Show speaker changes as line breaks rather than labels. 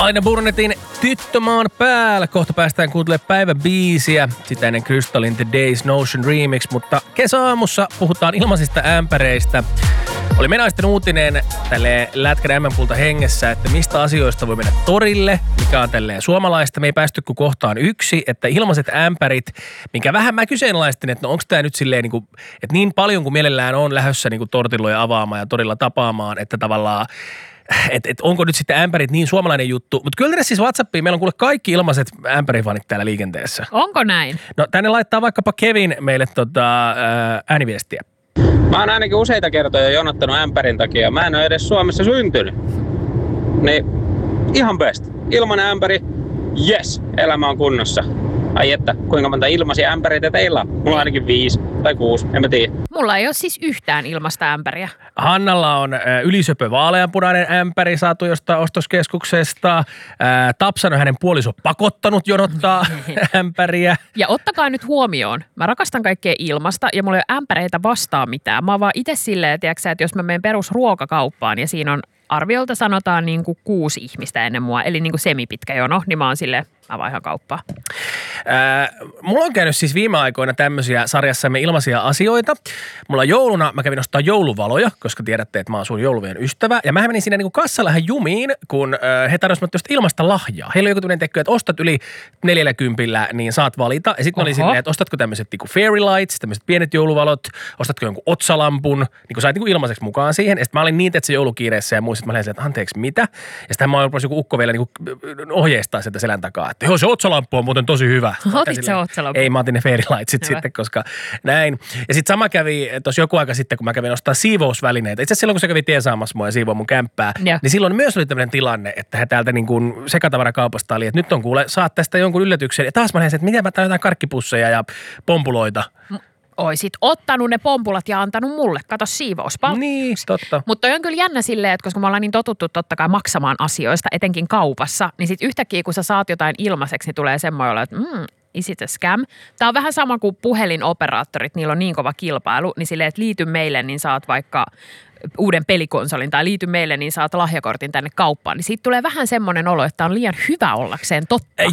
Aina Burnetin Tyttömaan päällä. Kohta päästään kuuntelemaan päivän biisiä. Sitä ennen Crystalin The Days Notion Remix. Mutta kesäaamussa puhutaan ilmaisista ämpäreistä. Oli menaisten uutinen tälle Lätkän MM-kulta hengessä, että mistä asioista voi mennä torille, mikä on tälleen suomalaista. Me ei päästy kuin kohtaan yksi, että ilmaiset ämpärit, minkä vähän mä kyseenalaistin, että no onko tämä nyt silleen, että niin paljon kuin mielellään on lähdössä tortilloja avaamaan ja torilla tapaamaan, että tavallaan että onko nyt sitten ämpärit niin suomalainen juttu. Mutta kyllä siis WhatsAppiin meillä on kuule kaikki ilmaiset ämpärifanit täällä liikenteessä.
Onko näin?
No tänne laittaa vaikkapa Kevin meille ääniviestiä.
Mä oon ainakin useita kertoja jonottanut ämpärin takia. Mä en ole edes Suomessa syntynyt. Niin ihan best. Ilmanen ämpäri, yes, elämä on kunnossa. Ai että, kuinka monta ilmaisia ämpäreitä teillä on? Mulla on ainakin 5 tai 6, en mä tiedä.
Mulla ei ole siis yhtään ilmasta ämpäriä.
Hannalla on ylisöpö vaaleanpunainen ämpäri saatu jostain ostoskeskuksesta. Tapsan on hänen puoliso pakottanut jonottaa ämpäriä.
Ja ottakaa nyt huomioon, mä rakastan kaikkea ilmasta ja mulla ei ole ämpäreitä vastaan mitään. Mä oon vaan itse silleen, tiiäksä, että jos mä menen perusruokakauppaan ja siinä on arviolta sanotaan 6 ihmistä ennen mua, eli semipitkä jono, niin mä oon silleen, mä vaihan kauppaa.
Mulla on käynyt siis viime aikoina tämmöisiä sarjassamme ilmaisia asioita. Mulla jouluna mä kävin ostaa jouluvaloja, koska tiedätte, että mä oon sun jouluvien ystävä. Ja mä menin siinä kassalla ihan jumiin, kun he tarjosivat just ilmasta lahjaa. Heillä oli joku tämmöinen tekö, että ostat yli 40, niin saat valita. Ja sitten oli silleen, että ostatko tämmöiset fairy lights, tämmöiset pienet jouluvalot, ostatko jonkun otsalampun, niin sait ilmaiseksi mukaan siihen. Ja sitten mä olin niin, että se joulukiireessä ja muistin, että mä olin että anteeksi, mitä? Ja sitten mä olin joku ukko vielä ohjeistaa sieltä selän takaa, että joo, se otsalamppu on muuten tosi hyvä.
Otit se otsalampu?
Ei, mä otin ne fairy lightsit sitten, koska näin. Ja sitten sama kävi tuossa joku aika sitten, kun mä kävin ostaa siivousvälineitä. Itse asiassa silloin, kun se kävi tiesaamassa mua ja siivoa mun kämppää, niin silloin myös oli tämmöinen tilanne, että he täältä sekatavarakaupasta oli, että nyt on kuule, saat tästä jonkun yllätyksen. Ja taas mä näin, että miten mä jotain karkkipusseja ja pompuloita.
Oisit ottanut ne pompulat ja antanut mulle. Kato siivouspalkka.
Niin, totta.
Mutta on kyllä jännä silleen, että koska me ollaan niin totuttu totta kai maksamaan asioista, etenkin kaupassa, niin sitten yhtäkkiä kun sä saat jotain ilmaiseksi, niin tulee semmoinen, että is it a scam? Tämä on vähän sama kuin puhelinoperaattorit, niillä on niin kova kilpailu, niin silleen, että liity meille, niin saat vaikka uuden pelikonsolin tai liity meille, niin saat lahjakortin tänne kauppaan. Niin siitä tulee vähän semmoinen olo, että on liian hyvä ollakseen totta.